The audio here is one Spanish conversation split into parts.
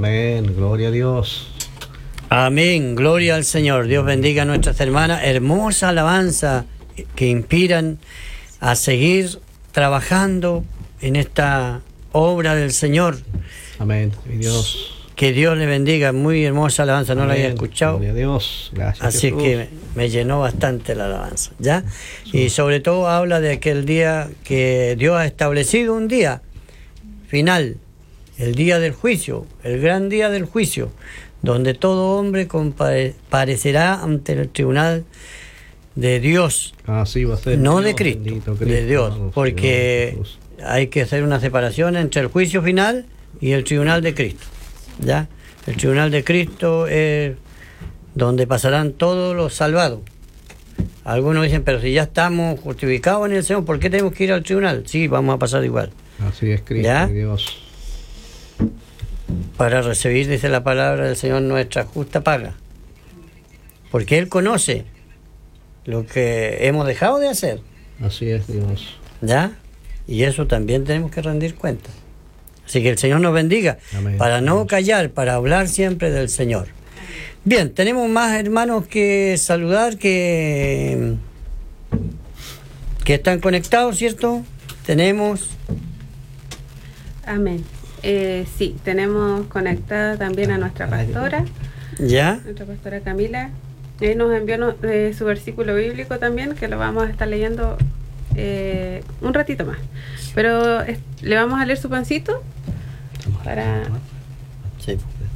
Amén, gloria a Dios. Amén, gloria al Señor. Dios bendiga a nuestras hermanas. Hermosa alabanza que inspiran a seguir trabajando en esta obra del Señor. Amén, mi Dios. Que Dios le bendiga. Muy hermosa alabanza, no la había escuchado. Gloria a Dios, gracias. Así Jesús. que me llenó bastante la alabanza, ¿ya? Y sobre todo habla de aquel día que Dios ha establecido, un día final, el día del juicio, el gran día del juicio, donde todo hombre comparecerá ante el tribunal de Dios, Así va a ser. no Dios, de Cristo, bendito de Dios, Señor porque Jesús. hay que hacer una separación entre el juicio final y el tribunal de Cristo, ¿ya? El tribunal de Cristo es donde pasarán todos los salvados. Algunos dicen, pero si ya estamos justificados en el Señor, ¿por qué tenemos que ir al tribunal? Sí, vamos a pasar igual. Así es Cristo, ¿Ya? mi Dios. Para recibir, dice la palabra del Señor, nuestra justa paga. Porque Él conoce lo que hemos dejado de hacer, Así es Dios. ¿ya? Y eso también tenemos que rendir cuenta. Así que el Señor nos bendiga, Amén. para no callar, para hablar siempre del Señor. Bien, tenemos más hermanos que saludar, que están conectados, ¿cierto? Tenemos... Amén. Sí, tenemos conectada también a nuestra pastora, ¿Ya? nuestra pastora Camila. Ahí nos envió su versículo bíblico también, que lo vamos a estar leyendo un ratito más. Pero le vamos a leer su pancito Sí.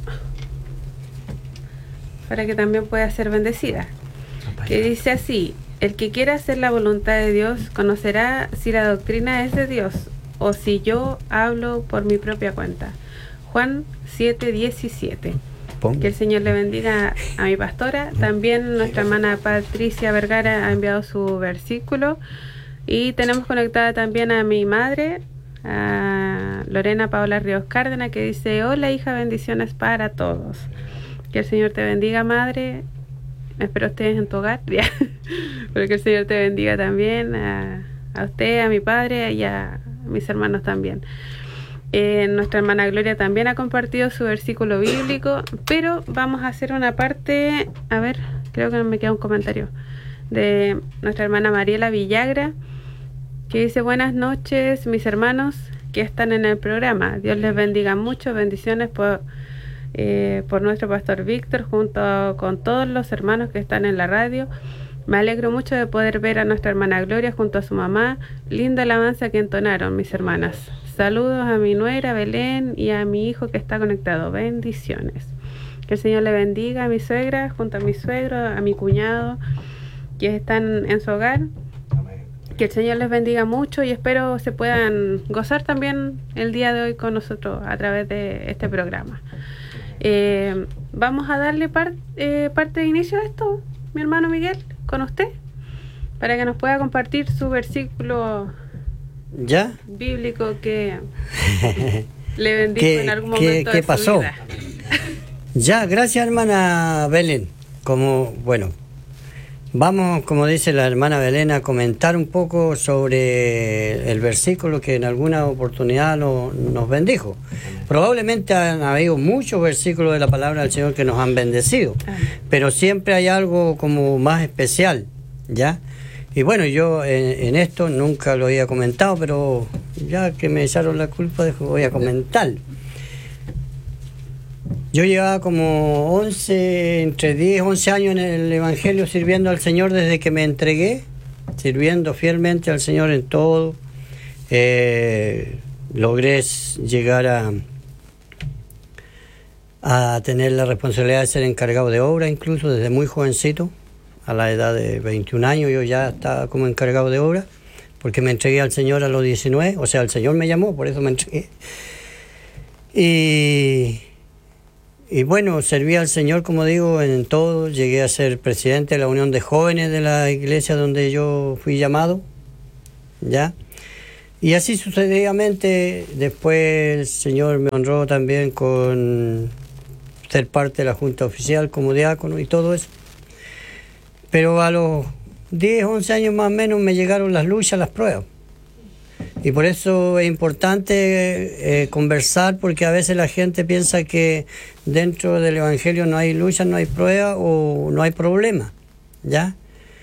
para que también pueda ser bendecida. Que dice así: el que quiera hacer la voluntad de Dios conocerá si la doctrina es de Dios o si yo hablo por mi propia cuenta. Juan 7:17. Que el Señor le bendiga a mi pastora. También nuestra hermana Patricia Vergara ha enviado su versículo. Y tenemos conectada también a mi madre, a Lorena Paola Ríos Cárdenas, que dice: hola hija, bendiciones para todos. Que el Señor te bendiga, madre. Espero estés en tu hogar, ya. Pero que el Señor te bendiga también, a usted, a mi padre y a mis hermanos también. Nuestra hermana Gloria también ha compartido su versículo bíblico, pero vamos a hacer una parte, a ver, creo que me queda un comentario de nuestra hermana Mariela Villagra, que dice: buenas noches mis hermanos que están en el programa, Dios les bendiga mucho, bendiciones por nuestro pastor Víctor junto con todos los hermanos que están en la radio. Me alegro mucho de poder ver a nuestra hermana Gloria junto a su mamá. Linda alabanza que entonaron mis hermanas. Saludos a mi nuera Belén y a mi hijo que está conectado. Bendiciones. Que el Señor le bendiga a mi suegra junto a mi suegro, a mi cuñado que están en su hogar. Que el Señor les bendiga mucho y espero se puedan gozar también el día de hoy con nosotros a través de este programa. Vamos a darle parte de inicio a esto, mi hermano Miguel, con usted, para que nos pueda compartir su versículo ¿Ya? bíblico que le bendijo en algún momento ¿Qué de pasó? su vida. Ya, gracias hermana Belén. Vamos, como dice la hermana Belén, a comentar un poco sobre el versículo que en alguna oportunidad nos bendijo. Probablemente han habido muchos versículos de la palabra del Señor que nos han bendecido, pero siempre hay algo como más especial, ¿ya? Y bueno, yo en esto nunca lo había comentado, pero ya que me echaron la culpa, voy a comentar. Yo llevaba como entre 10 y 11 años en el Evangelio sirviendo al Señor desde que me entregué, sirviendo fielmente al Señor en todo. Logré llegar a tener la responsabilidad de ser encargado de obra, incluso desde muy jovencito, a la edad de 21 años yo ya estaba como encargado de obra, porque me entregué al Señor a los 19, o sea, el Señor me llamó, por eso me entregué. Y bueno, serví al Señor, como digo, en todo. Llegué a ser presidente de la Unión de Jóvenes de la iglesia donde yo fui llamado, ¿ya? Y así sucesivamente, después el Señor me honró también con ser parte de la Junta Oficial como diácono y todo eso. Pero a los 10, 11 años más o menos me llegaron las luchas, las pruebas. Y por eso es importante conversar, porque a veces la gente piensa que dentro del Evangelio no hay lucha, no hay prueba o no hay problema, ¿ya?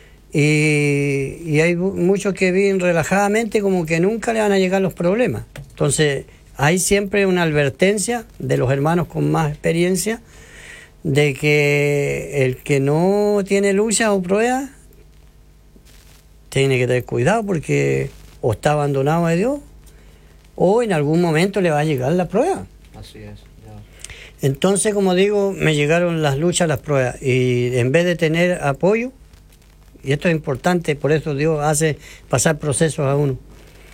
Y hay muchos que viven relajadamente como que nunca le van a llegar los problemas. Entonces hay siempre una advertencia de los hermanos con más experiencia de que el que no tiene lucha o prueba tiene que tener cuidado, porque o está abandonado de Dios o en algún momento le va a llegar la prueba. Así es. Entonces, como digo, me llegaron las luchas, las pruebas, y en vez de tener apoyo, y esto es importante, por eso Dios hace pasar procesos a uno.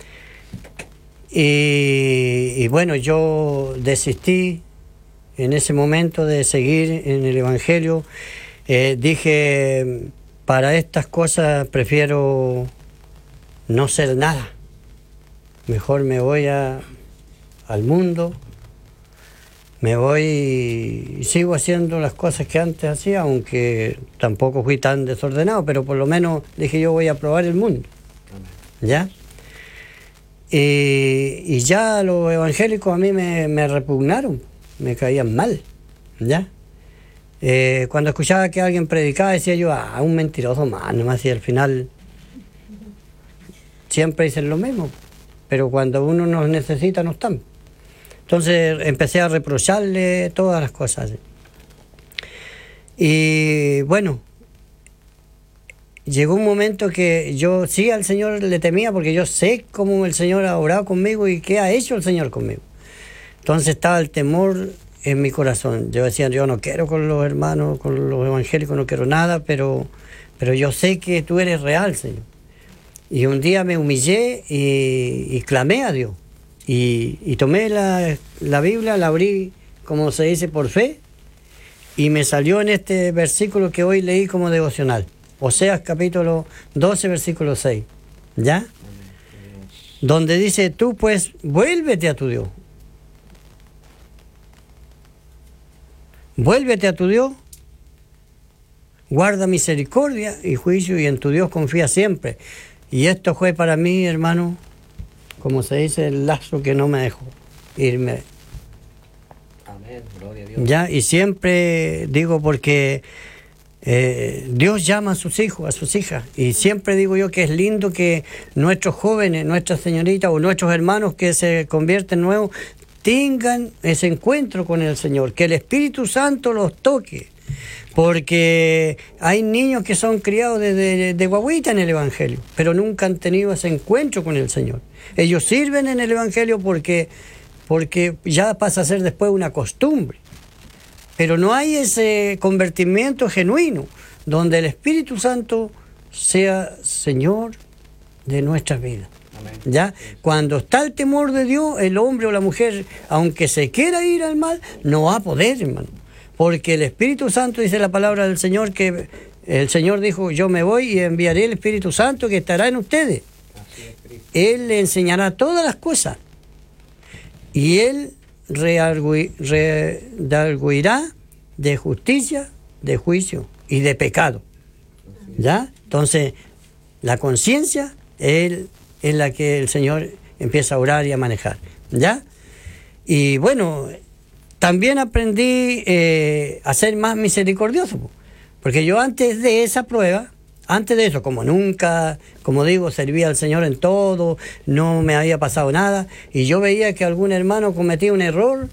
Y bueno, yo desistí en ese momento de seguir en el Evangelio. Dije, para estas cosas prefiero no ser nada. Mejor me voy al mundo, me voy y sigo haciendo las cosas que antes hacía, aunque tampoco fui tan desordenado, pero por lo menos dije, yo voy a probar el mundo. ¿Ya? Y ya los evangélicos a mí me repugnaron, me caían mal, ¿ya? Cuando escuchaba que alguien predicaba decía yo, un mentiroso más, nomás, y al final siempre dicen lo mismo, pero cuando uno nos necesita no están. Entonces empecé a reprocharle todas las cosas. Y bueno, llegó un momento que yo sí al Señor le temía, porque yo sé cómo el Señor ha obrado conmigo y qué ha hecho el Señor conmigo. Entonces estaba el temor en mi corazón. Yo decía, yo no quiero con los hermanos, con los evangélicos, no quiero nada, pero yo sé que tú eres real, Señor. Y un día me humillé y clamé a Dios. Y tomé la Biblia, la abrí, como se dice, por fe, y me salió en este versículo que hoy leí como devocional. Oseas capítulo 12, versículo 6. ¿Ya? Donde dice, tú pues vuélvete a tu Dios. Vuélvete a tu Dios, guarda misericordia y juicio, y en tu Dios confía siempre. Y esto fue para mí, hermano, como se dice, el lazo que no me dejó irme. Amén, gloria a Dios. Ya, y siempre digo, porque Dios llama a sus hijos, a sus hijas, y siempre digo yo que es lindo que nuestros jóvenes, nuestras señoritas o nuestros hermanos que se convierten nuevos tengan ese encuentro con el Señor, que el Espíritu Santo los toque, porque hay niños que son criados de guagüita en el Evangelio, pero nunca han tenido ese encuentro con el Señor. Ellos sirven en el Evangelio porque ya pasa a ser después una costumbre, pero no hay ese convertimiento genuino, donde el Espíritu Santo sea Señor de nuestras vidas. ¿Ya? Cuando está el temor de Dios, el hombre o la mujer, aunque se quiera ir al mal, no va a poder, hermano, porque el Espíritu Santo, dice la palabra del Señor, que el Señor dijo, yo me voy y enviaré el Espíritu Santo que estará en ustedes. Él le enseñará todas las cosas y Él redarguirá de justicia, de juicio y de pecado. ¿Ya? Entonces, la conciencia, Él es la que el Señor empieza a orar y a manejar, ¿ya? Y bueno, también aprendí a ser más misericordioso, porque yo antes de esa prueba, antes de eso, como nunca, como digo, servía al Señor en todo, no me había pasado nada, y yo veía que algún hermano cometía un error,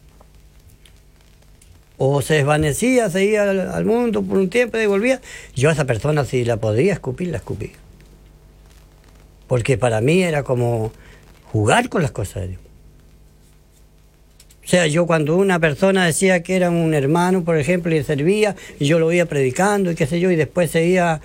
o se desvanecía, se iba al mundo por un tiempo y volvía, yo a esa persona, si la podía escupir, la escupía. Porque para mí era como jugar con las cosas de Dios. O sea, yo cuando una persona decía que era un hermano, por ejemplo, y le servía, y yo lo veía predicando, y qué sé yo, y después se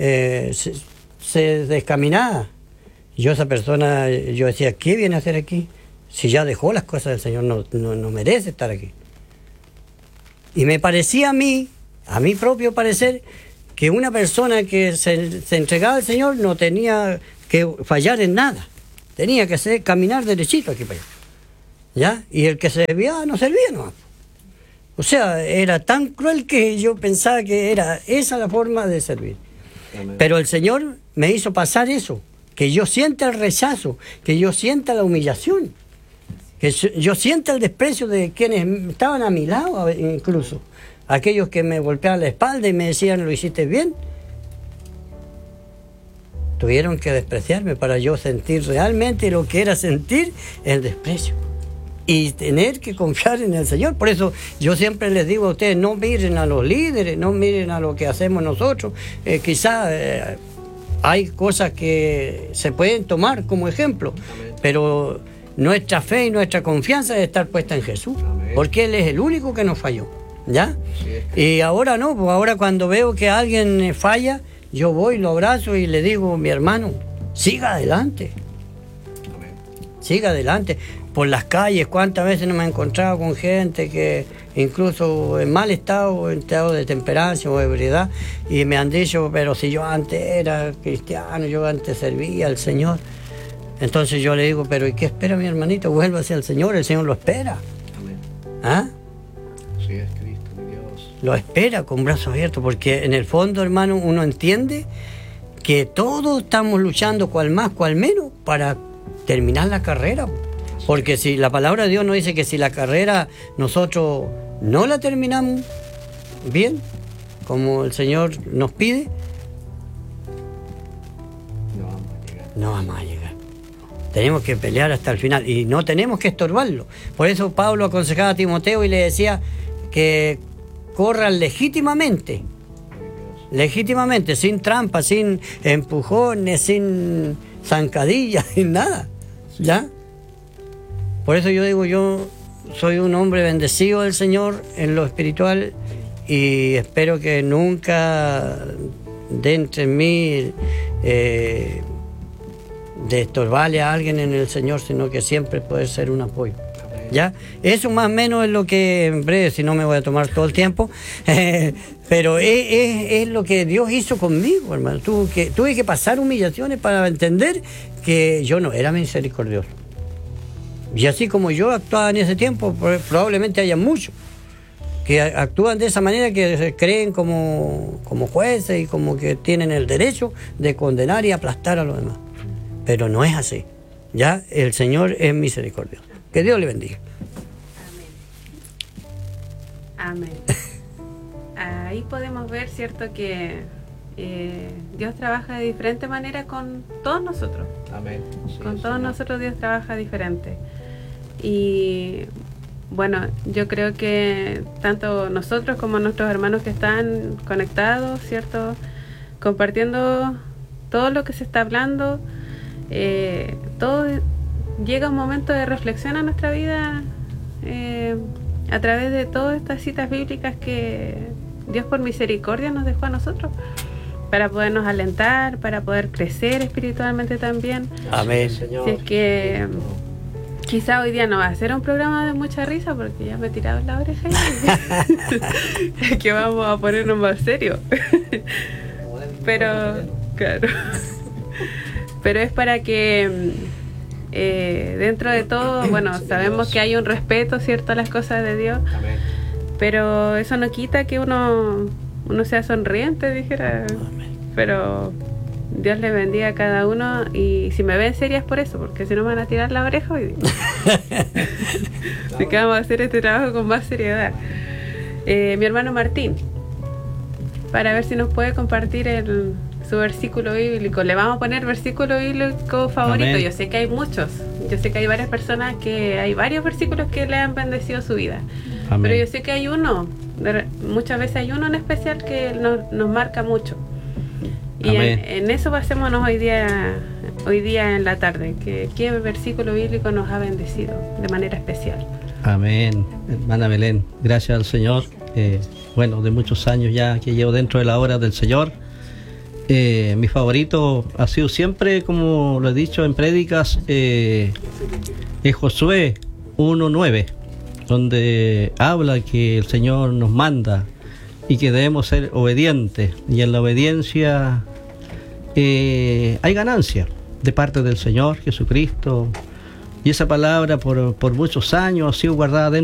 descaminaba. Yo a esa persona, yo decía, ¿qué viene a hacer aquí? Si ya dejó las cosas del Señor, no merece estar aquí. Y me parecía a mi propio parecer, que una persona que se entregaba al Señor no tenía que fallar en nada, tenía que caminar derechito aquí para allá, ¿ya? Y el que servía no servía nomás. O sea, era tan cruel que yo pensaba que era esa la forma de servir. Amén. Pero el Señor me hizo pasar eso, que yo sienta el rechazo, que yo sienta la humillación, que yo sienta el desprecio de quienes estaban a mi lado, incluso aquellos que me golpeaban la espalda y me decían, lo hiciste bien. Tuvieron que despreciarme para yo sentir realmente lo que era sentir el desprecio y tener que confiar en el Señor. Por eso yo siempre les digo a ustedes, no miren a los líderes, no miren a lo que hacemos nosotros. Quizás hay cosas que se pueden tomar como ejemplo, pero nuestra fe y nuestra confianza debe estar puesta en Jesús, porque Él es el único que nos falló, ¿ya? Y ahora no, pues ahora cuando veo que alguien falla, yo voy, lo abrazo y le digo, mi hermano, siga adelante. Siga adelante. Por las calles, cuántas veces no me he encontrado con gente que incluso en mal estado, en estado de temperancia o ebriedad, y me han dicho, pero si yo antes era cristiano, yo antes servía al Señor. Entonces yo le digo, pero ¿y qué espera mi hermanito? Vuélvase al Señor, el Señor lo espera. ¿Ah? Sí, es Cristo, mi Dios. Lo espera con brazos abiertos, porque en el fondo, hermano, uno entiende que todos estamos luchando, cual más, cual menos, para terminar la carrera. Porque si la palabra de Dios nos dice que si la carrera nosotros no la terminamos bien, como el Señor nos pide, no vamos a llegar. Tenemos que pelear hasta el final y no tenemos que estorbarlo. Por eso Pablo aconsejaba a Timoteo y le decía que corran legítimamente, sin trampas, sin empujones, sin zancadillas, sin nada, ¿ya? Por eso yo digo, yo soy un hombre bendecido del Señor en lo espiritual y espero que nunca de entre mí de estorbarle a alguien en el Señor, sino que siempre puede ser un apoyo. ¿Ya? Eso más o menos es lo que, en breve, si no me voy a tomar todo el tiempo, pero es lo que Dios hizo conmigo, hermano. Tuve que pasar humillaciones para entender que yo no era misericordioso. Y así como yo actuaba en ese tiempo, probablemente haya muchos que actúan de esa manera, que se creen como jueces y como que tienen el derecho de condenar y aplastar a los demás. Pero no es así. Ya el Señor es misericordioso. Que Dios le bendiga. Amén. Ahí podemos ver, cierto, que Dios trabaja de diferente manera con todos nosotros. Amén. Sí, con todos nosotros Dios trabaja diferente. Y bueno, yo creo que tanto nosotros como nuestros hermanos que están conectados, ¿cierto? Compartiendo todo lo que se está hablando, todo llega un momento de reflexión a nuestra vida a través de todas estas citas bíblicas que Dios por misericordia nos dejó a nosotros, para podernos alentar, para poder crecer espiritualmente también. Amén. Señor. Si es que quizá hoy día no va a ser un programa de mucha risa, porque ya me he tirado en la oreja y que vamos a ponernos más serios. Pero, claro. Pero es para que dentro de todo, bueno, sabemos que hay un respeto, ¿cierto?, a las cosas de Dios. Amén. Pero eso no quita que uno sea sonriente, dijera. Amén. Pero Dios le bendiga a cada uno, y si me ven serias por eso, porque si no me van a tirar la oreja hoy día. Así que vamos a hacer este trabajo con más seriedad. Mi hermano Martín, para ver si nos puede compartir su versículo bíblico. Le vamos a poner versículo bíblico favorito. Amén. Yo sé que hay muchos. Yo sé que hay varias personas hay varios versículos que le han bendecido su vida. Amén. Pero yo sé que hay uno, muchas veces hay uno en especial que nos marca mucho. Y en eso basémonos hoy día en la tarde. ¿Qué versículo bíblico nos ha bendecido de manera especial? Amén, hermana Belén, gracias al Señor. Bueno, de muchos años ya que llevo dentro de la obra del Señor. Mi favorito ha sido siempre, como lo he dicho en prédicas, es Josué 1:9, donde habla que el Señor nos manda y que debemos ser obedientes, y en la obediencia hay ganancia de parte del Señor Jesucristo, y esa palabra por muchos años ha sido guardada dentro